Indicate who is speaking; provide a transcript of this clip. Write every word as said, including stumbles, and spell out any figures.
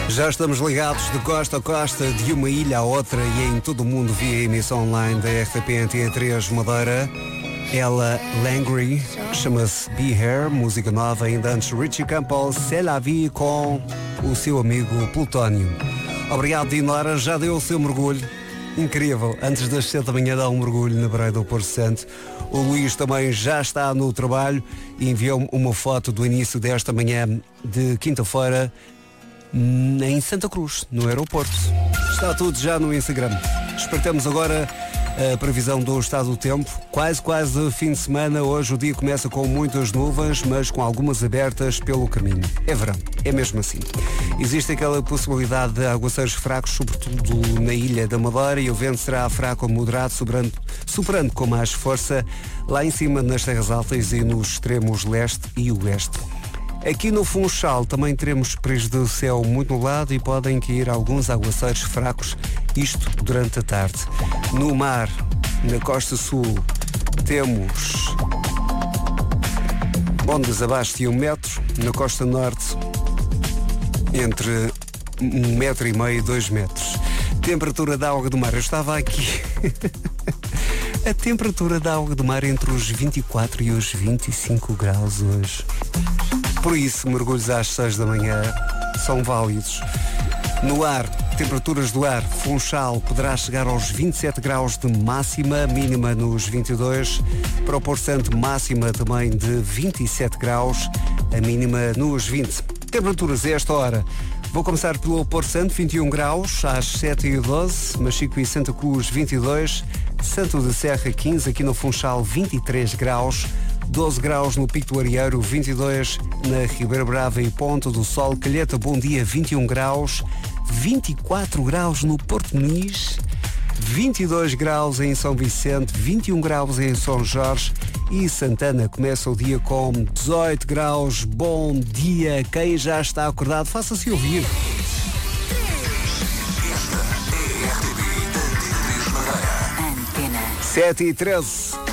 Speaker 1: Já estamos ligados de costa a costa, de uma ilha à outra e em todo o mundo via emissão online da R T P N T três Madeira. Ela Langry, chama-se Be Here, música nova, ainda antes Richie Campbell, C'est la vie com o seu amigo Plutónio. Obrigado, Dinora, já deu o seu mergulho. Incrível, antes das sete da manhã dá um mergulho na Praia do Porto Santo. O Luís também já está no trabalho e enviou-me uma foto do início desta manhã de quinta-feira em Santa Cruz, no aeroporto. Está tudo já no Instagram. Espreitamos agora a previsão do estado do tempo. Quase, quase fim de semana. Hoje o dia começa com muitas nuvens, mas com algumas abertas pelo caminho. É verão, é mesmo assim. Existe aquela possibilidade de aguaceiros fracos, sobretudo na ilha da Madeira, e o vento será fraco ou moderado, sobrando, superando com mais força lá em cima nas terras altas e nos extremos leste e oeste. Aqui no Funchal também teremos períodos de céu muito nublado e podem cair alguns aguaceiros fracos, isto durante a tarde. No mar, na costa sul, temos ondas abaixo de um metro, na costa norte entre um metro e meio e dois metros. Temperatura da água do mar, eu estava aqui... A temperatura da água do mar entre os vinte e quatro e os vinte e cinco graus hoje. Por isso, mergulhos às seis da manhã são válidos. No ar, temperaturas do ar, Funchal poderá chegar aos vinte e sete graus de máxima, mínima nos vinte e dois. Para o Porto Santo, máxima também de vinte e sete graus, a mínima nos vinte. Temperaturas a esta hora. Vou começar pelo Porto Santo, vinte e um graus, às sete e doze, Machico e Santa Cruz, vinte e dois, Santo de Serra, quinze, aqui no Funchal, vinte e três graus, doze graus no Pico do Arieiro, vinte e dois na Ribeira Brava e Ponta do Sol, Calheta, Bom Dia, vinte e um graus, vinte e quatro graus no Porto Muniz, vinte e dois graus em São Vicente, vinte e um graus em São Jorge e Santana. Começa o dia com dezoito graus. Bom dia, quem já está acordado, faça-se ouvir. sete e treze.